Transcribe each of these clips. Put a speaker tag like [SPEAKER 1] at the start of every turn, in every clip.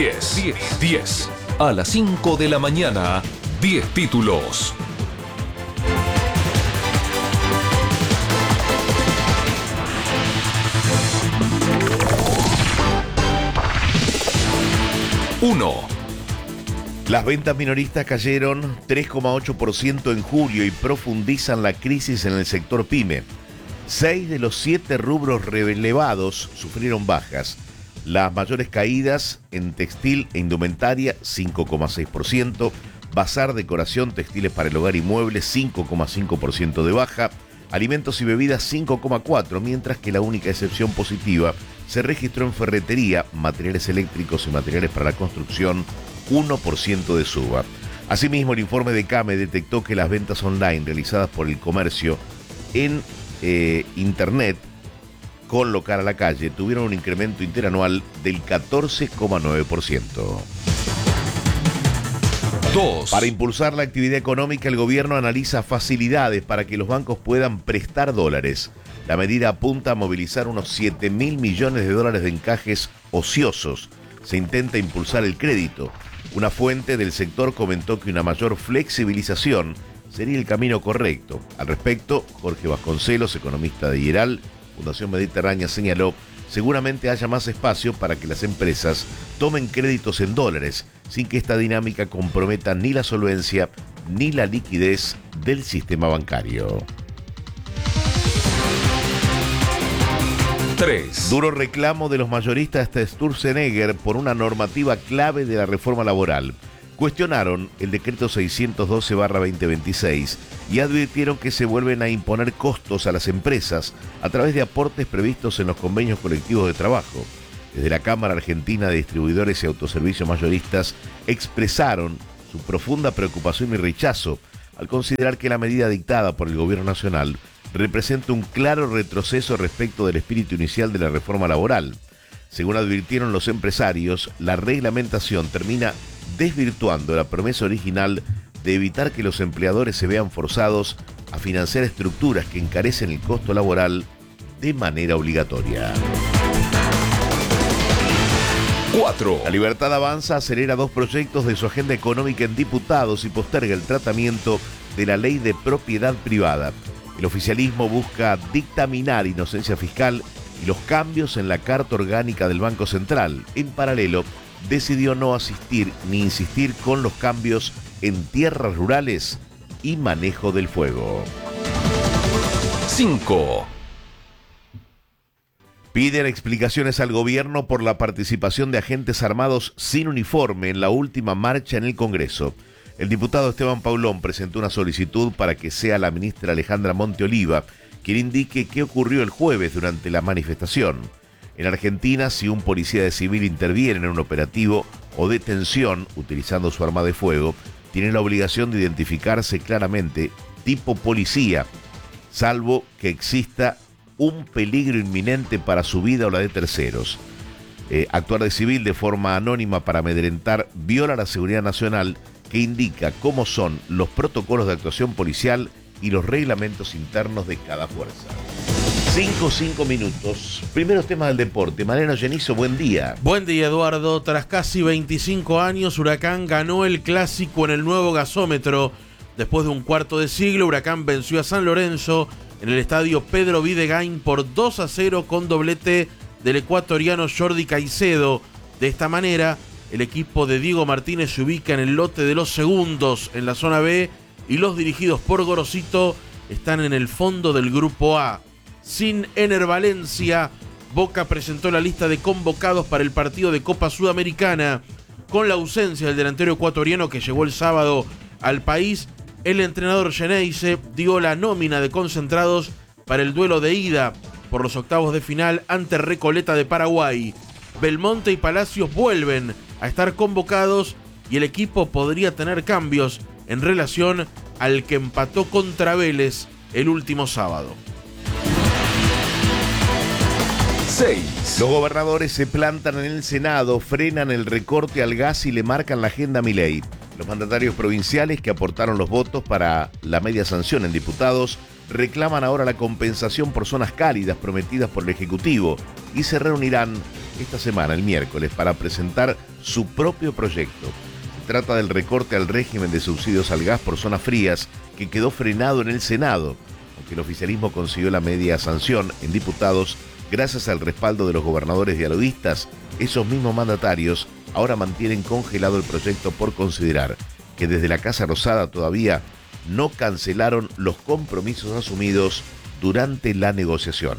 [SPEAKER 1] 10. A las 5 de la mañana, 10 títulos.
[SPEAKER 2] Las ventas minoristas cayeron 3,8% en julio y profundizan la crisis en el sector pyme. 6 de los 7 rubros relevados sufrieron bajas. Las mayores caídas en textil e indumentaria, 5,6%, bazar, decoración, textiles para el hogar y muebles, 5,5% de baja, alimentos y bebidas, 5,4%, mientras que la única excepción positiva se registró en ferretería, materiales eléctricos y materiales para la construcción, 1% de suba. Asimismo, el informe de CAME detectó que las ventas online realizadas por el comercio en Internet con local a la calle tuvieron un incremento interanual del 14,9%.
[SPEAKER 1] 2.
[SPEAKER 2] Para impulsar la actividad económica, el gobierno analiza facilidades para que los bancos puedan prestar dólares. La medida apunta a movilizar unos 7.000 millones de dólares de encajes ociosos. Se intenta impulsar el crédito. Una fuente del sector comentó que una mayor flexibilización sería el camino correcto. Al respecto, Jorge Vasconcelos, economista de IERAL, Fundación Mediterránea, señaló: seguramente haya más espacio para que las empresas tomen créditos en dólares, sin que esta dinámica comprometa ni la solvencia ni la liquidez del sistema bancario.
[SPEAKER 1] 3.
[SPEAKER 2] Duro reclamo de los mayoristas de Sturzenegger por una normativa clave de la reforma laboral. Cuestionaron el decreto 612/2026 y advirtieron que se vuelven a imponer costos a las empresas a través de aportes previstos en los convenios colectivos de trabajo. Desde la Cámara Argentina de Distribuidores y Autoservicios Mayoristas expresaron su profunda preocupación y rechazo al considerar que la medida dictada por el Gobierno Nacional representa un claro retroceso respecto del espíritu inicial de la reforma laboral. Según advirtieron los empresarios, la reglamentación termina desvirtuando la promesa original de evitar que los empleadores se vean forzados a financiar estructuras que encarecen el costo laboral de manera obligatoria.
[SPEAKER 1] 4.
[SPEAKER 2] La Libertad Avanza acelera 2 proyectos de su agenda económica en diputados y posterga el tratamiento de la ley de propiedad privada. El oficialismo busca dictaminar inocencia fiscal y los cambios en la Carta Orgánica del Banco Central. En paralelo, decidió no asistir ni insistir con los cambios en tierras rurales y manejo del fuego.
[SPEAKER 1] 5.
[SPEAKER 2] Piden explicaciones al gobierno por la participación de agentes armados sin uniforme en la última marcha en el Congreso. El diputado Esteban Paulón presentó una solicitud para que sea la ministra Alejandra Monteoliva quien indique qué ocurrió el jueves durante la manifestación. En Argentina, si un policía de civil interviene en un operativo o detención utilizando su arma de fuego, tiene la obligación de identificarse claramente tipo policía, salvo que exista un peligro inminente para su vida o la de terceros. Actuar de civil de forma anónima para amedrentar viola la seguridad nacional, que indica cómo son los protocolos de actuación policial y los reglamentos internos de cada fuerza. 5 minutos. Primeros temas del deporte. Mariano Genizo, buen día.
[SPEAKER 3] Buen día, Eduardo. Tras casi 25 años, Huracán ganó el clásico en el nuevo gasómetro. Después de un cuarto de siglo, Huracán venció a San Lorenzo en el estadio Pedro Videgain por 2-0 con doblete del ecuatoriano Jordi Caicedo. De esta manera, el equipo de Diego Martínez se ubica en el lote de los segundos en la zona B y los dirigidos por Gorosito están en el fondo del grupo A. Sin Ener Valencia, Boca presentó la lista de convocados para el partido de Copa Sudamericana. Con la ausencia del delantero ecuatoriano que llegó el sábado al país, el entrenador Geneise dio la nómina de concentrados para el duelo de ida por los octavos de final ante Recoleta de Paraguay. Belmonte y Palacios vuelven a estar convocados y el equipo podría tener cambios en relación al que empató contra Vélez el último sábado.
[SPEAKER 1] 6.
[SPEAKER 2] Los gobernadores se plantan en el Senado, frenan el recorte al gas y le marcan la agenda a Milei. Los mandatarios provinciales que aportaron los votos para la media sanción en diputados reclaman ahora la compensación por zonas cálidas prometidas por el Ejecutivo y se reunirán esta semana, el miércoles, para presentar su propio proyecto. Se trata del recorte al régimen de subsidios al gas por zonas frías que quedó frenado en el Senado, aunque el oficialismo consiguió la media sanción en diputados gracias al respaldo de los gobernadores dialoguistas. Esos mismos mandatarios ahora mantienen congelado el proyecto por considerar que desde la Casa Rosada todavía no cancelaron los compromisos asumidos durante la negociación.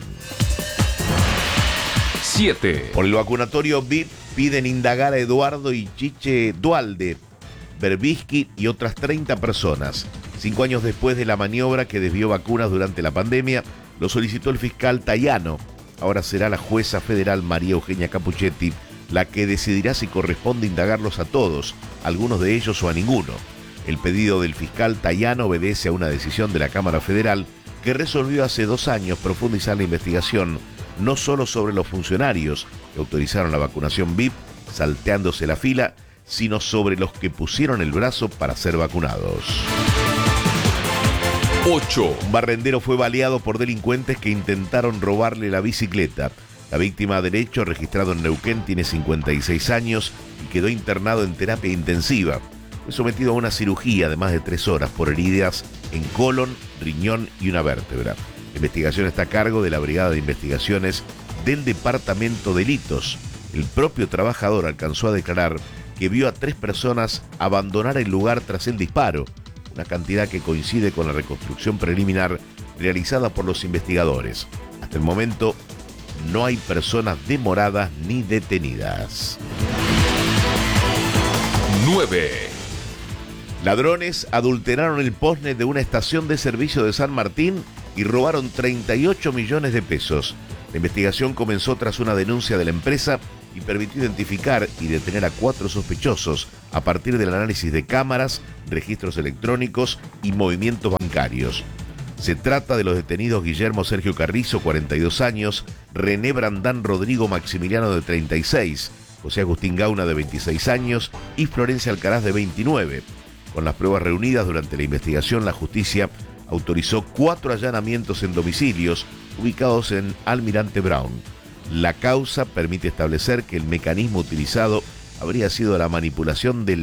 [SPEAKER 1] 7.
[SPEAKER 2] Por el vacunatorio VIP piden indagar a Eduardo y Chiche Dualde, Berbisky y otras 30 personas. 5 años después de la maniobra que desvió vacunas durante la pandemia, lo solicitó el fiscal Tayano. Ahora será la jueza federal María Eugenia Capuchetti la que decidirá si corresponde indagarlos a todos, algunos de ellos o a ninguno. El pedido del fiscal Tayano obedece a una decisión de la Cámara Federal que resolvió hace 2 años profundizar la investigación, no solo sobre los funcionarios que autorizaron la vacunación VIP, salteándose la fila, sino sobre los que pusieron el brazo para ser vacunados.
[SPEAKER 1] 8.
[SPEAKER 2] Un barrendero fue baleado por delincuentes que intentaron robarle la bicicleta. La víctima del hecho, registrado en Neuquén, tiene 56 años y quedó internado en terapia intensiva. Fue sometido a una cirugía de más de 3 horas por heridas en colon, riñón y una vértebra. La investigación está a cargo de la Brigada de Investigaciones del Departamento de Delitos. El propio trabajador alcanzó a declarar que vio a 3 personas abandonar el lugar tras el disparo, una cantidad que coincide con la reconstrucción preliminar realizada por los investigadores. Hasta el momento no hay personas demoradas ni detenidas.
[SPEAKER 1] 9.
[SPEAKER 2] Ladrones adulteraron el postnet de una estación de servicio de San Martín y robaron 38 millones de pesos. La investigación comenzó tras una denuncia de la empresa y permitió identificar y detener a 4 sospechosos a partir del análisis de cámaras, registros electrónicos y movimientos bancarios. Se trata de los detenidos Guillermo Sergio Carrizo, 42 años, René Brandán Rodrigo Maximiliano, de 36, José Agustín Gauna, de 26 años, y Florencia Alcaraz, de 29. Con las pruebas reunidas durante la investigación, la justicia autorizó 4 allanamientos en domicilios ubicados en Almirante Brown. La causa permite establecer que el mecanismo utilizado habría sido la manipulación del